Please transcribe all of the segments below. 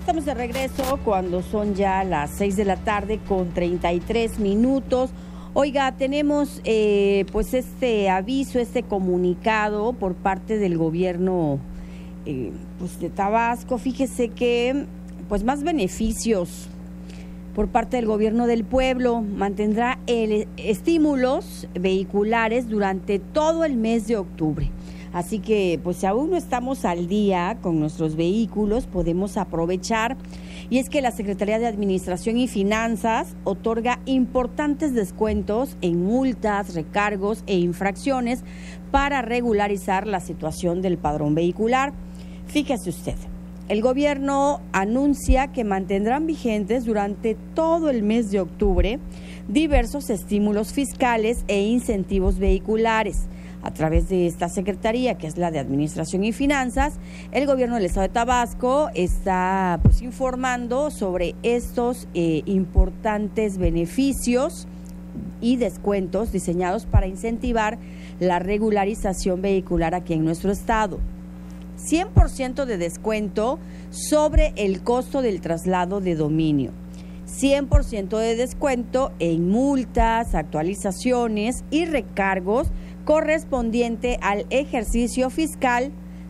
Estamos de regreso cuando son ya las 6 de la tarde con 33 minutos. Oiga, tenemos pues este aviso, este comunicado por parte del gobierno pues de Tabasco. Fíjese que pues más beneficios por parte del gobierno del pueblo. Mantendrá estímulos vehiculares durante todo el mes de octubre. Así que, pues si aún no estamos al día con nuestros vehículos, podemos aprovechar. Y es que la Secretaría de Administración y Finanzas otorga importantes descuentos en multas, recargos e infracciones para regularizar la situación del padrón vehicular. Fíjese usted, el gobierno anuncia que mantendrán vigentes durante todo el mes de octubre diversos estímulos fiscales e incentivos vehiculares. A través de esta secretaría, que es la de Administración y Finanzas, el gobierno del estado de Tabasco está pues informando sobre estos importantes beneficios y descuentos diseñados para incentivar la regularización vehicular aquí en nuestro estado. 100% de descuento sobre el costo del traslado de dominio. 100% de descuento en multas, actualizaciones y recargos correspondiente al ejercicio fiscal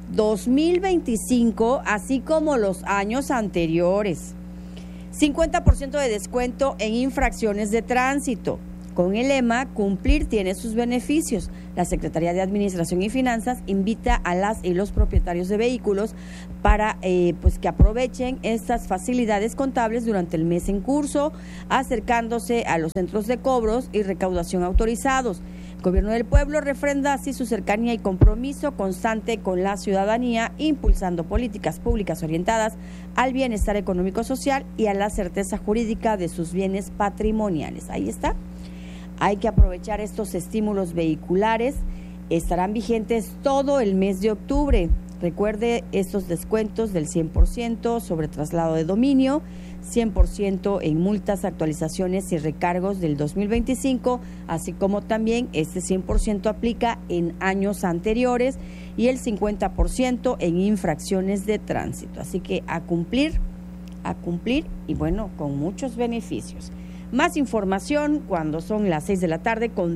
2025, así como los años anteriores. 50% de descuento en infracciones de tránsito. Con el lema, cumplir tiene sus beneficios. La Secretaría de Administración y Finanzas invita a las y los propietarios de vehículos para pues que aprovechen estas facilidades contables durante el mes en curso, acercándose a los centros de cobros y recaudación autorizados. El gobierno del pueblo refrenda así su cercanía y compromiso constante con la ciudadanía, impulsando políticas públicas orientadas al bienestar económico-social y a la certeza jurídica de sus bienes patrimoniales. Ahí está. Hay que aprovechar estos estímulos vehiculares. Estarán vigentes todo el mes de octubre. Recuerde estos descuentos del 100% sobre traslado de dominio, 100% en multas, actualizaciones y recargos del 2025, así como también este 100% aplica en años anteriores y el 50% en infracciones de tránsito. Así que a cumplir y bueno, con muchos beneficios. Más información cuando son las 6 de la tarde con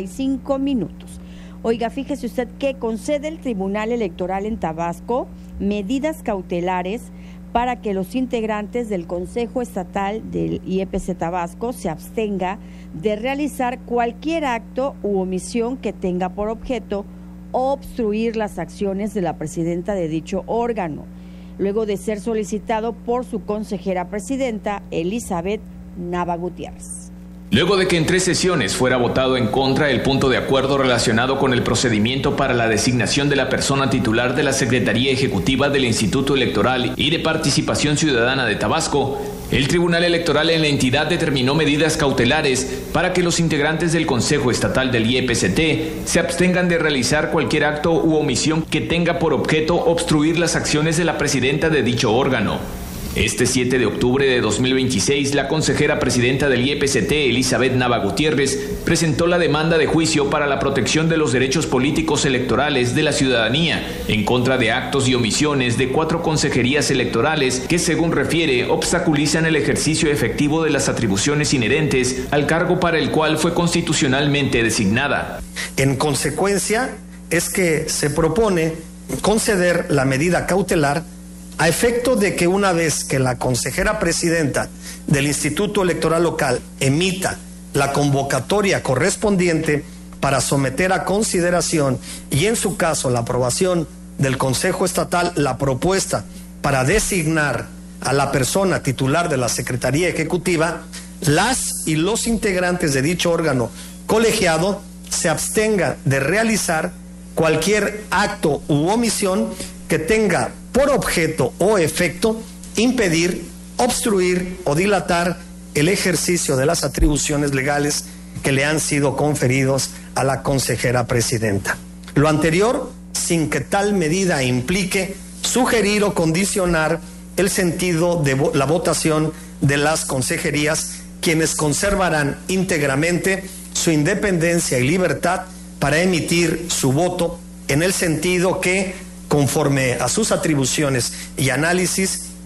35 minutos. Oiga, fíjese usted que concede el Tribunal Electoral en Tabasco medidas cautelares para que los integrantes del Consejo Estatal del IEPC Tabasco se abstenga de realizar cualquier acto u omisión que tenga por objeto obstruir las acciones de la presidenta de dicho órgano, luego de ser solicitado por su consejera presidenta, Elizabeth Nava Gutiérrez. Luego de que en 3 sesiones fuera votado en contra el punto de acuerdo relacionado con el procedimiento para la designación de la persona titular de la Secretaría Ejecutiva del Instituto Electoral y de Participación Ciudadana de Tabasco, el Tribunal Electoral en la entidad determinó medidas cautelares para que los integrantes del Consejo Estatal del IEPCT se abstengan de realizar cualquier acto u omisión que tenga por objeto obstruir las acciones de la presidenta de dicho órgano. Este 7 de octubre de 2026, la consejera presidenta del IEPCT, Elizabeth Nava Gutiérrez, presentó la demanda de juicio para la protección de los derechos políticos electorales de la ciudadanía en contra de actos y omisiones de 4 consejerías electorales que, según refiere, obstaculizan el ejercicio efectivo de las atribuciones inherentes al cargo para el cual fue constitucionalmente designada. En consecuencia, es que se propone conceder la medida cautelar a efecto de que una vez que la consejera presidenta del Instituto Electoral Local emita la convocatoria correspondiente para someter a consideración y en su caso la aprobación del Consejo Estatal la propuesta para designar a la persona titular de la Secretaría Ejecutiva, las y los integrantes de dicho órgano colegiado se abstengan de realizar cualquier acto u omisión que tenga por objeto o efecto impedir, obstruir o dilatar el ejercicio de las atribuciones legales que le han sido conferidos a la consejera presidenta. Lo anterior, sin que tal medida implique sugerir o condicionar el sentido de la votación de las consejerías, quienes conservarán íntegramente su independencia y libertad para emitir su voto en el sentido que, conforme a sus atribuciones y análisis,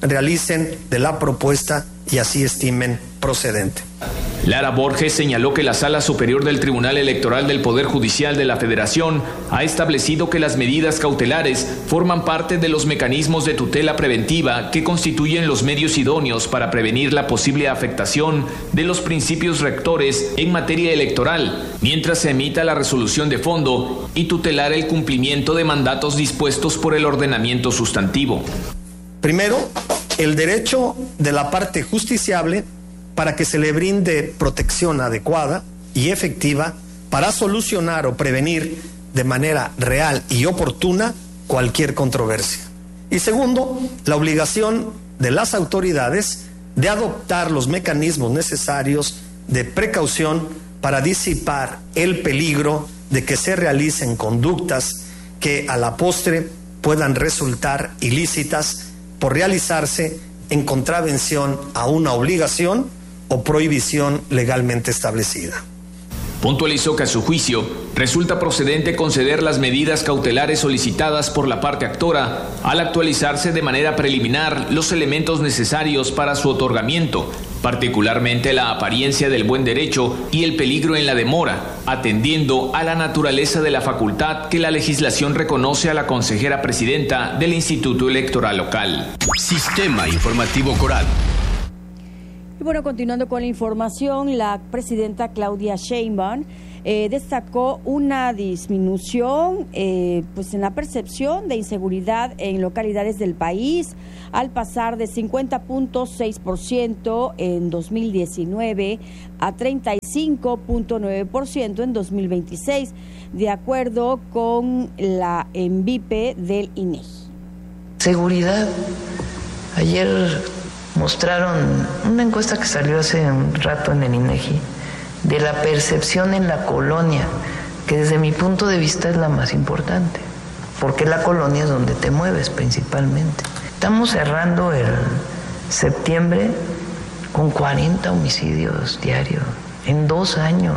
realicen de la propuesta y así estimen procedente. Lara Borges señaló que la Sala Superior del Tribunal Electoral del Poder Judicial de la Federación ha establecido que las medidas cautelares forman parte de los mecanismos de tutela preventiva que constituyen los medios idóneos para prevenir la posible afectación de los principios rectores en materia electoral, mientras se emita la resolución de fondo y tutelar el cumplimiento de mandatos dispuestos por el ordenamiento sustantivo. Primero, el derecho de la parte justiciable para que se le brinde protección adecuada y efectiva para solucionar o prevenir de manera real y oportuna cualquier controversia. Y segundo, la obligación de las autoridades de adoptar los mecanismos necesarios de precaución para disipar el peligro de que se realicen conductas que a la postre puedan resultar ilícitas por realizarse en contravención a una obligación o prohibición legalmente establecida. Puntualizó que a su juicio resulta procedente conceder las medidas cautelares solicitadas por la parte actora al actualizarse de manera preliminar los elementos necesarios para su otorgamiento, particularmente la apariencia del buen derecho y el peligro en la demora, atendiendo a la naturaleza de la facultad que la legislación reconoce a la consejera presidenta del Instituto Electoral Local. Sistema Informativo Coral. Y bueno, continuando con la información, la presidenta Claudia Sheinbaum destacó una disminución pues en la percepción de inseguridad en localidades del país, al pasar de 50.6% en 2019 a 35.9% en 2026, de acuerdo con la ENVIPE del INEGI. Seguridad. Ayer mostraron una encuesta que salió hace un rato en el INEGI de la percepción en la colonia, que desde mi punto de vista es la más importante, porque la colonia es donde te mueves principalmente. Estamos cerrando el septiembre con 40 homicidios diarios en 2 años.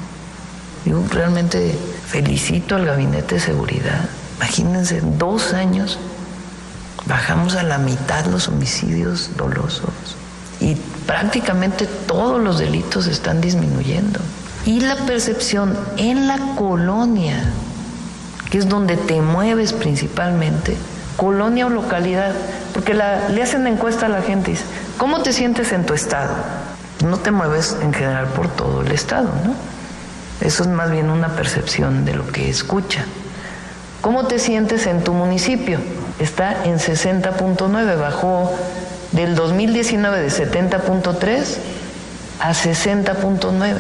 Yo realmente felicito al Gabinete de Seguridad. Imagínense, en 2 años bajamos a la mitad los homicidios dolosos y prácticamente todos los delitos están disminuyendo. Y la percepción en la colonia, que es donde te mueves principalmente, colonia o localidad, porque le hacen encuesta a la gente y dice, ¿cómo te sientes en tu estado? No te mueves en general por todo el estado, ¿no? Eso es más bien una percepción de lo que escucha. ¿Cómo te sientes en tu municipio? Está en 60.9, bajó del 2019 de 70.3 a 60.9.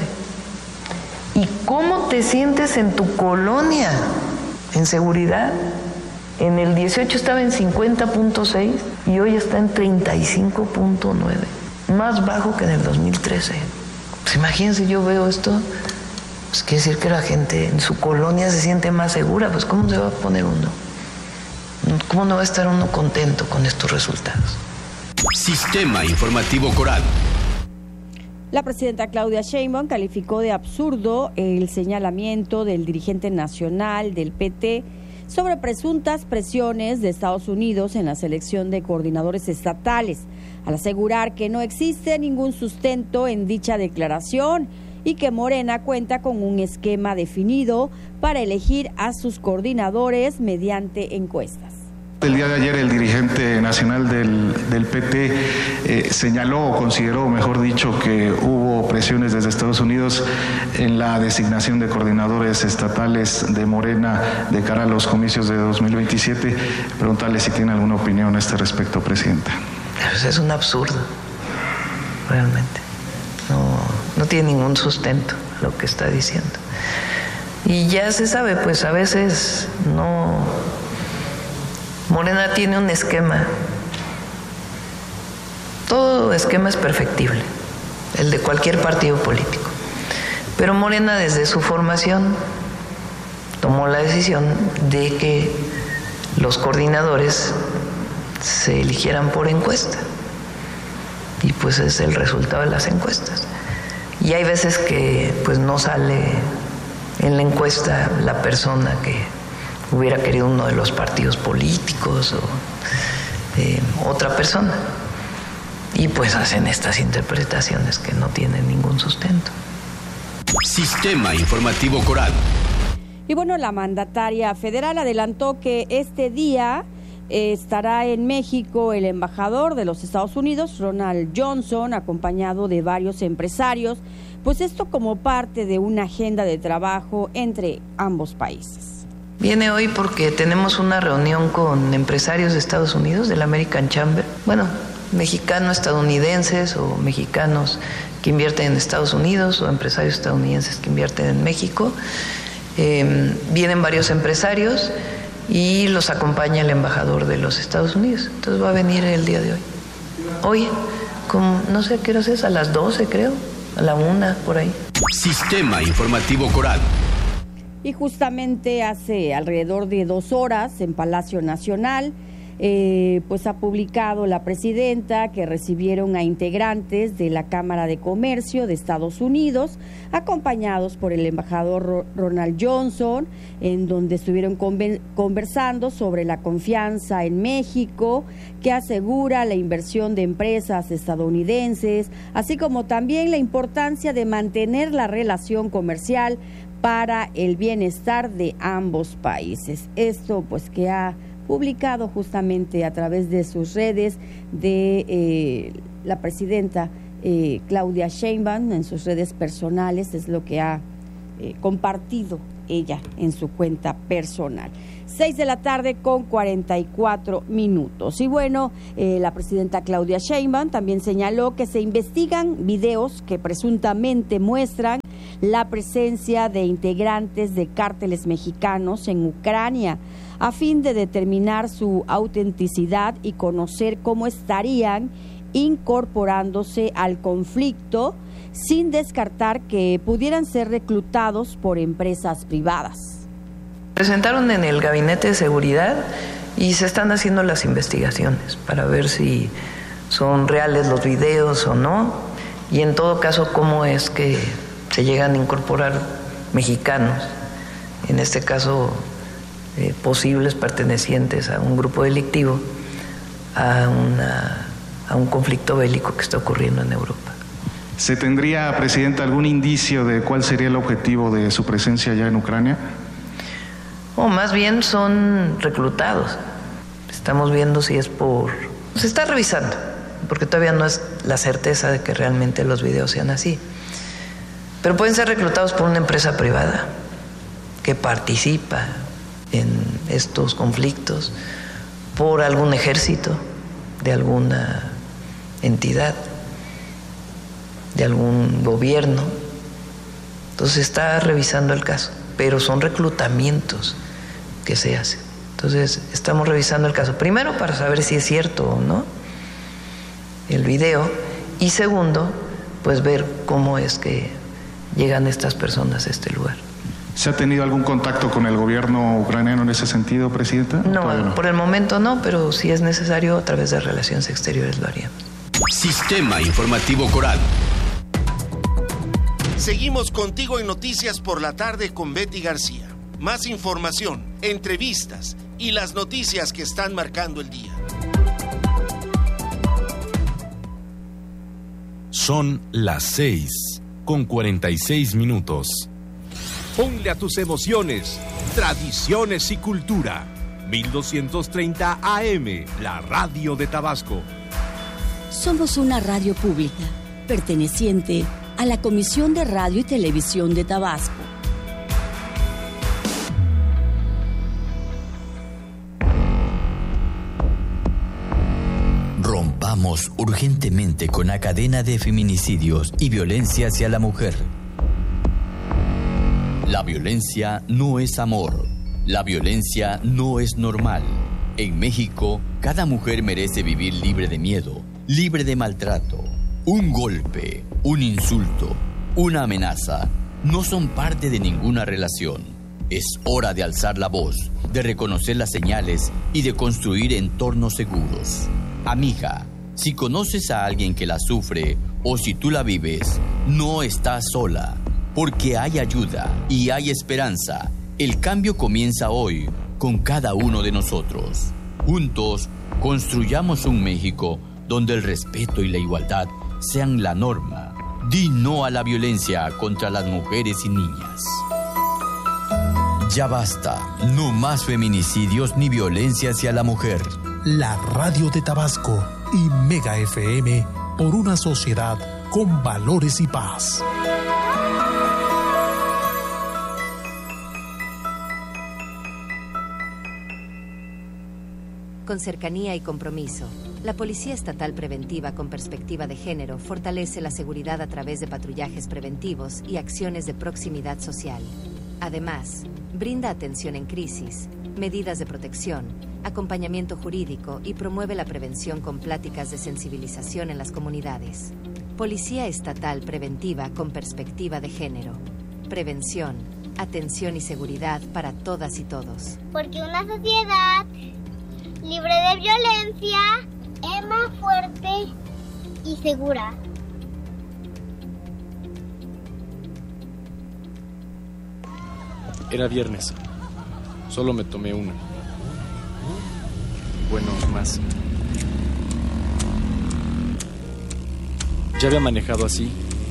¿Y cómo te sientes en tu colonia en seguridad? En el 18 estaba en 50.6 y hoy está en 35.9, más bajo que en el 2013. Pues imagínense, yo veo esto, pues quiere decir que la gente en su colonia se siente más segura. Pues ¿cómo se va a poner uno? ¿Cómo no va a estar uno contento con estos resultados? Sistema Informativo Coral. La presidenta Claudia Sheinbaum calificó de absurdo el señalamiento del dirigente nacional del PT sobre presuntas presiones de Estados Unidos en la selección de coordinadores estatales, al asegurar que no existe ningún sustento en dicha declaración y que Morena cuenta con un esquema definido para elegir a sus coordinadores mediante encuestas. El día de ayer el dirigente nacional del PT señaló o consideró, mejor dicho, que hubo presiones desde Estados Unidos en la designación de coordinadores estatales de Morena de cara a los comicios de 2027. Preguntarle si tiene alguna opinión a este respecto, presidenta. Pues es un absurdo, realmente. No tiene ningún sustento lo que está diciendo. Y ya se sabe, pues a veces no... Morena tiene un esquema. Todo esquema es perfectible, el de cualquier partido político. Pero Morena, desde su formación, tomó la decisión de que los coordinadores se eligieran por encuesta. Y pues es el resultado de las encuestas. Y hay veces que pues no sale en la encuesta la persona que hubiera querido uno de los partidos políticos otra persona. Y pues hacen estas interpretaciones que no tienen ningún sustento. Sistema Informativo Coral. Y bueno, la mandataria federal adelantó que este día estará en México el embajador de los Estados Unidos, Ronald Johnson, acompañado de varios empresarios, pues esto como parte de una agenda de trabajo entre ambos países. Viene hoy porque tenemos una reunión con empresarios de Estados Unidos, del American Chamber, mexicanos estadounidenses o mexicanos que invierten en Estados Unidos o empresarios estadounidenses que invierten en México. Vienen varios empresarios y los acompaña el embajador de los Estados Unidos. Entonces va a venir el día de hoy. Hoy, no sé a qué hora es, a las 12 creo, a la 1 por ahí. Sistema Informativo Coral. Y justamente hace alrededor de 2 horas en Palacio Nacional, pues ha publicado la presidenta que recibieron a integrantes de la Cámara de Comercio de Estados Unidos, acompañados por el embajador Ronald Johnson, en donde estuvieron conversando sobre la confianza en México, que asegura la inversión de empresas estadounidenses, así como también la importancia de mantener la relación comercial para el bienestar de ambos países. Esto pues que ha publicado justamente a través de sus redes de la presidenta Claudia Sheinbaum, en sus redes personales, es lo que ha compartido ella en su cuenta personal. 6:44 p.m. Y bueno, la presidenta Claudia Sheinbaum también señaló que se investigan videos que presuntamente muestran la presencia de integrantes de cárteles mexicanos en Ucrania, a fin de determinar su autenticidad y conocer cómo estarían incorporándose al conflicto, sin descartar que pudieran ser reclutados por empresas privadas. Presentaron en el Gabinete de Seguridad y se están haciendo las investigaciones para ver si son reales los videos o no, y en todo caso cómo es que se llegan a incorporar mexicanos, en este caso posibles pertenecientes a un grupo delictivo, a un conflicto bélico que está ocurriendo en Europa. ¿Se tendría, Presidenta, algún indicio de cuál sería el objetivo de su presencia allá en Ucrania? O más bien son reclutados. Estamos viendo si es se está revisando, porque todavía no es la certeza de que realmente los videos sean así. Pero pueden ser reclutados por una empresa privada que participa en estos conflictos, por algún ejército de alguna entidad, de algún gobierno. Entonces está revisando el caso, pero son reclutamientos que se hacen. Entonces estamos revisando el caso, primero para saber si es cierto o no el video, y segundo, pues ver cómo es que llegan estas personas a este lugar. ¿Se ha tenido algún contacto con el gobierno ucraniano en ese sentido, Presidenta? No, por el momento no, pero si es necesario, a través de Relaciones Exteriores lo haríamos. Sistema Informativo Coral. Seguimos contigo en Noticias por la Tarde con Betty García. Más información, entrevistas y las noticias que están marcando el día. Son las 6:46 p.m. Ponle a tus emociones, tradiciones y cultura. 1230 AM, la radio de Tabasco. Somos una radio pública, perteneciente a la Comisión de Radio y Televisión de Tabasco. Rompamos urgentemente con la cadena de feminicidios y violencia hacia la mujer. La violencia no es amor. La violencia no es normal. En México, cada mujer merece vivir libre de miedo, libre de maltrato. Un golpe, un insulto, una amenaza no son parte de ninguna relación. Es hora de alzar la voz, de reconocer las señales y de construir entornos seguros. Amiga, si conoces a alguien que la sufre o si tú la vives, no estás sola. Porque hay ayuda y hay esperanza. El cambio comienza hoy con cada uno de nosotros. Juntos Construyamos un México donde el respeto y la igualdad sean la norma. Di no a la violencia contra las mujeres y niñas. Ya basta, no más feminicidios ni violencia hacia la mujer. La Radio de Tabasco y Mega FM por una sociedad con valores y paz. Con cercanía y compromiso, la Policía Estatal Preventiva con Perspectiva de Género fortalece la seguridad a través de patrullajes preventivos y acciones de proximidad social. Además, brinda atención en crisis, medidas de protección, acompañamiento jurídico y promueve la prevención con pláticas de sensibilización en las comunidades. Policía Estatal Preventiva con Perspectiva de Género. Prevención, atención y seguridad para todas y todos. Porque una sociedad libre de violencia es más fuerte y segura. Era viernes. Solo me tomé una. Bueno, más. Ya había manejado así.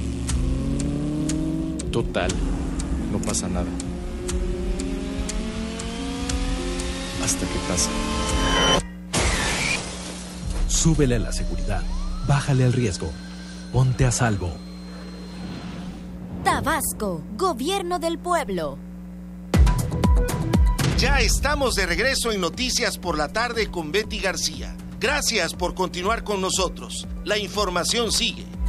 Total, no pasa nada. Hasta que pasa. Súbele a la seguridad, bájale al riesgo, ponte a salvo. Tabasco, Gobierno del Pueblo. Ya estamos de regreso en Noticias por la Tarde con Betty García. Gracias por continuar con nosotros. La información sigue.